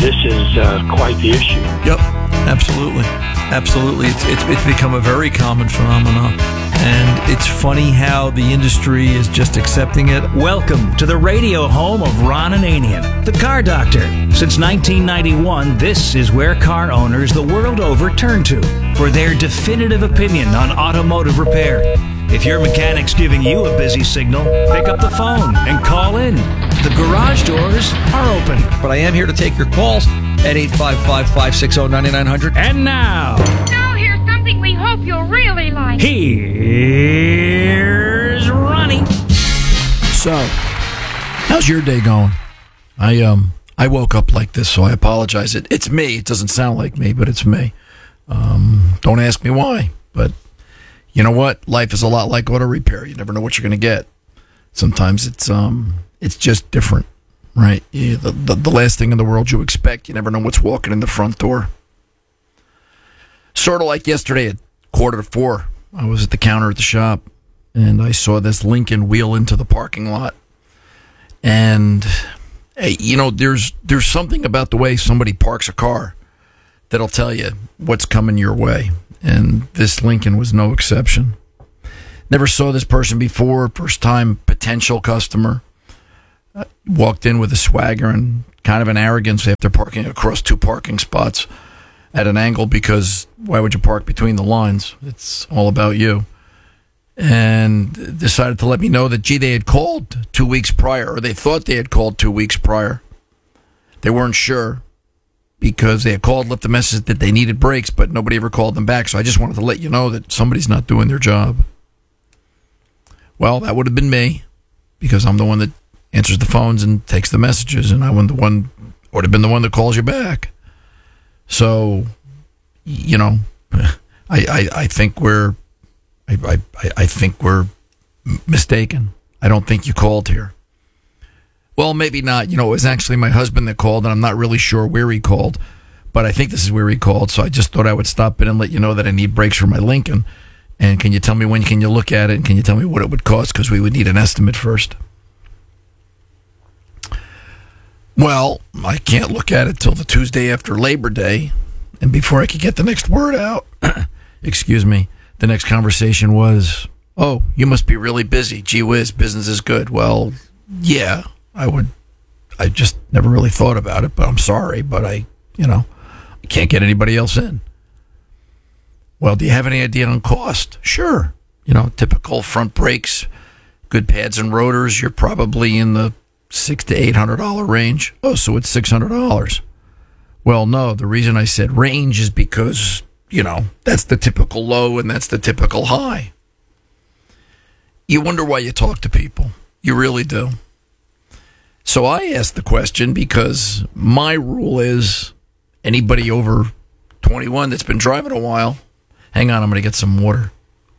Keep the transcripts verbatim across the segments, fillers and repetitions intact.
this is uh, quite the issue. Yep, absolutely. Absolutely. It's, it's, it's become a very common phenomenon. And it's funny how the industry is just accepting it. Welcome to the radio home of Ron Ananian, the Car Doctor. Since nineteen ninety-one, this is where car owners the world over turn to for their definitive opinion on automotive repair. If your mechanic's giving you a busy signal, pick up the phone and call in. The garage doors are open. But I am here to take your calls at eight five five, five six zero, nine nine zero zero. And now, Now here's something we hope you'll really like. here's Ronnie. So, how's your day going? I um I woke up like this, so I apologize. It, it's me. It doesn't sound like me, but it's me. Um, don't ask me why, but you know what? Life is a lot like auto repair. You never know what you're going to get. Sometimes it's um it's just different, right? You, the, the the last thing in the world you expect. You never know what's walking in the front door. Sort of like yesterday at quarter to four, I was at the counter at the shop, and I saw this Lincoln wheel into the parking lot. And hey, you know, there's there's something about the way somebody parks a car that'll tell you what's coming your way. And this Lincoln was no exception. Never saw this person before, first time potential customer. Uh, walked in with a swagger and kind of an arrogance after parking across two parking spots at an angle, because why would you park between the lines? It's all about you. And decided to let me know that, gee, they had called two weeks prior, or they thought they had called two weeks prior. They weren't sure because they had called, left the message that they needed brakes, but nobody ever called them back. So I just wanted to let you know that somebody's not doing their job. Well, that would have been me, because I'm the one that answers the phones and takes the messages, and I would the one would have been the one that calls you back. So, you know, I I, I think we're I, I I think we're mistaken. I don't think you called here. Well, maybe not. You know, it was actually my husband that called, and I'm not really sure where he called, but I think this is where he called. So I just thought I would stop in and let you know that I need brakes for my Lincoln. And can you tell me when can you look at it, and can you tell me what it would cost, because we would need an estimate first. Well, I can't look at it till the Tuesday after Labor Day, and before I could get the next word out, excuse me, the next conversation was, oh, you must be really busy. Gee whiz, business is good. Well, yeah, I would. I just never really thought about it, but I'm sorry, but I, you know, I can't get anybody else in. Well, do you have any idea on cost? Sure. You know, typical front brakes, good pads and rotors, you're probably in the six to eight hundred dollar range. Oh, so it's six hundred dollars. Well, no, the reason I said range is because, you know, that's the typical low and that's the typical high. You wonder why you talk to people. You really do. So I asked the question because my rule is anybody over twenty-one that's been driving a while. Hang on, I'm going to get some water.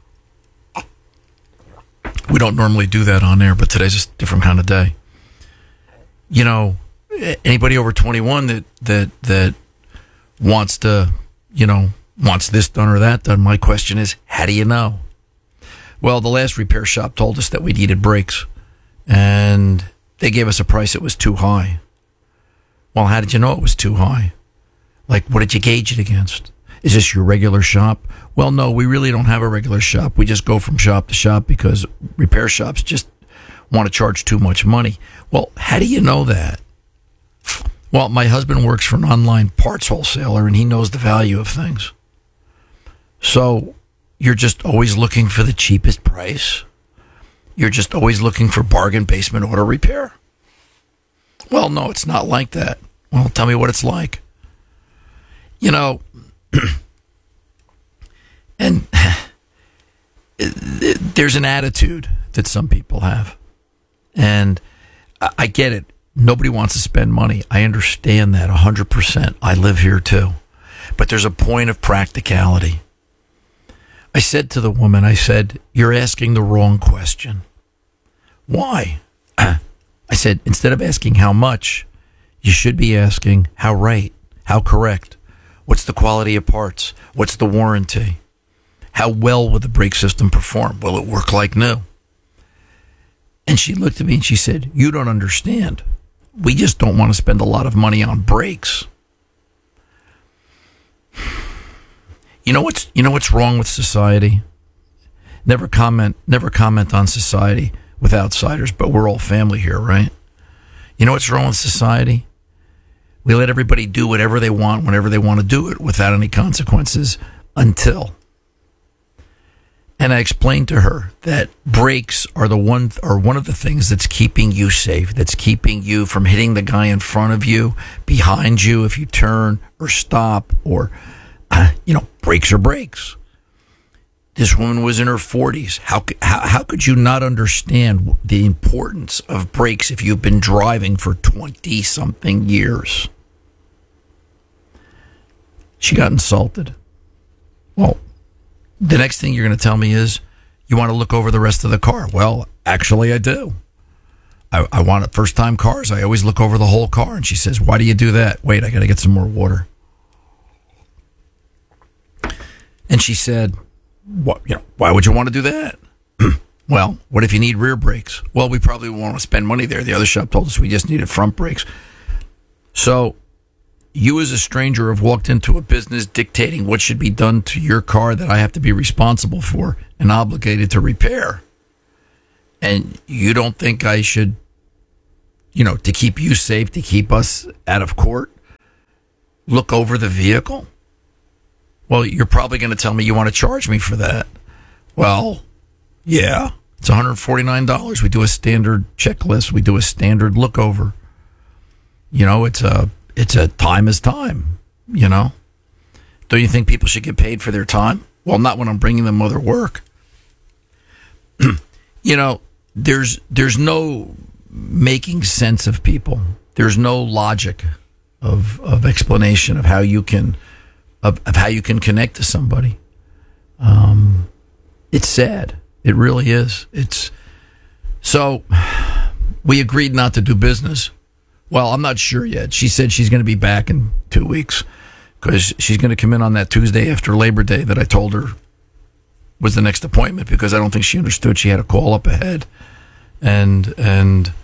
We don't normally do that on air, but today's a different kind of day. You know, anybody over twenty-one that, that, that wants to, you know, wants this done or that done, my question is, how do you know? Well, the last repair shop told us that we needed brakes, and they gave us a price that was too high. Well, how did you know it was too high? Like, what did you gauge it against? Is this your regular shop? Well, no, we really don't have a regular shop. We just go from shop to shop because repair shops just want to charge too much money. Well, how do you know that? Well, my husband works for an online parts wholesaler, and he knows the value of things. So you're just always looking for the cheapest price? You're just always looking for bargain basement auto repair? Well, no, it's not like that. Well, tell me what it's like. You know, and there's an attitude that some people have. And I get it. Nobody wants to spend money. I understand that one hundred percent. I live here too. But there's a point of practicality. I said to the woman, I said, you're asking the wrong question. Why? I said, instead of asking how much, you should be asking how right, how correct. What's the quality of parts? What's the warranty? How well will the brake system perform? Will it work like new? And she looked at me and she said, you don't understand. We just don't want to spend a lot of money on brakes. You know what's you know what's wrong with society? Never comment never comment on society with outsiders, but we're all family here, right? You know what's wrong with society? We let everybody do whatever they want whenever they want to do it without any consequences until. And I explained to her that brakes are the one are one of the things that's keeping you safe, that's keeping you from hitting the guy in front of you, behind you if you turn or stop, or uh, you know, brakes are brakes. This woman was in her forties. How, how how could you not understand the importance of brakes if you've been driving for twenty something years? She got insulted. Well, the next thing you're going to tell me is you want to look over the rest of the car. Well, actually, I do. I, I want it. First time cars, I always look over the whole car. And she says, "Why do you do that?" Wait, I got to get some more water. And she said, "What? You know, why would you want to do that?" Well, what if you need rear brakes? Well, we probably won't spend money there. The other shop told us we just needed front brakes. So you as a stranger have walked into a business dictating what should be done to your car that I have to be responsible for and obligated to repair. And you don't think I should, you know, to keep you safe, to keep us out of court, look over the vehicle? Well, you're probably going to tell me you want to charge me for that. Well, yeah, it's one hundred forty-nine dollars. We do a standard checklist. We do a standard look over. You know, it's a it's a time is time, you know. Don't you think people should get paid for their time? Well, not when I'm bringing them other work. You know, there's there's no making sense of people. There's no logic of of explanation of how you can of, of how you can connect to somebody. Um, it's sad. It really is. It's so we agreed not to do business. Well, I'm not sure yet. She said she's going to be back in two weeks because she's going to come in on that Tuesday after Labor Day that I told her was the next appointment, because I don't think she understood she had a call up ahead. And and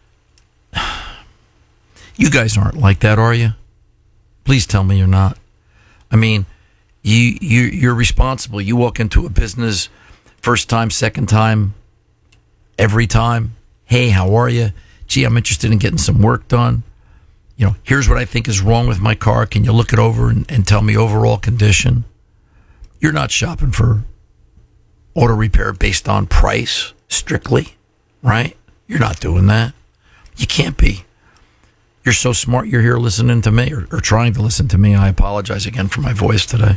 you guys aren't like that, are you? Please tell me you're not. I mean, you you you're responsible. You walk into a business first time, second time, every time. Hey, how are you? Gee, I'm interested in getting some work done. You know, here's what I think is wrong with my car. Can you look it over and, and tell me overall condition? You're not shopping for auto repair based on price strictly, right? You're not doing that. You can't be. You're so smart. You're here listening to me or, or trying to listen to me. I apologize again for my voice today.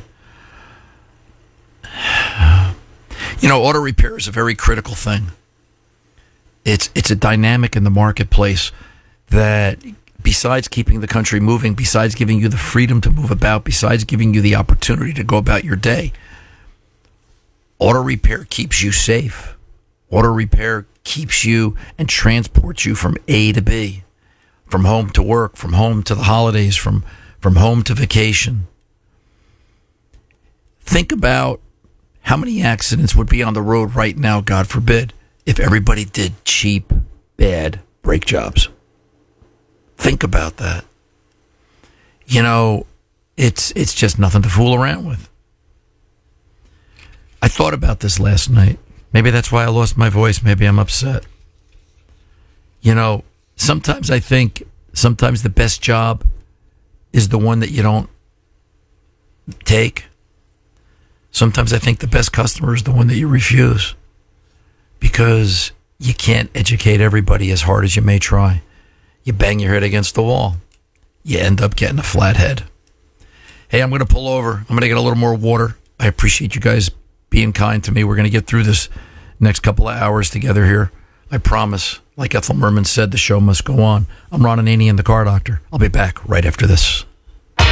You know, auto repair is a very critical thing. It's it's a dynamic in the marketplace that, besides keeping the country moving, besides giving you the freedom to move about, besides giving you the opportunity to go about your day, auto repair keeps you safe. Auto repair keeps you and transports you from A to B, from home to work, from home to the holidays, from, from home to vacation. Think about how many accidents would be on the road right now, God forbid, if everybody did cheap, bad brake jobs. Think about that. You know, it's it's just nothing to fool around with. I thought about this last night. Maybe that's why I lost my voice. Maybe I'm upset. You know, sometimes I think sometimes the best job is the one that you don't take. Sometimes I think the best customer is the one that you refuse, because you can't educate everybody as hard as you may try. You bang your head against the wall. You end up getting a flat head. Hey, I'm going to pull over. I'm going to get a little more water. I appreciate you guys being kind to me. We're going to get through this next couple of hours together here. I promise. Like Ethel Merman said, the show must go on. I'm Ron Ananian, the Car Doctor. I'll be back right after this.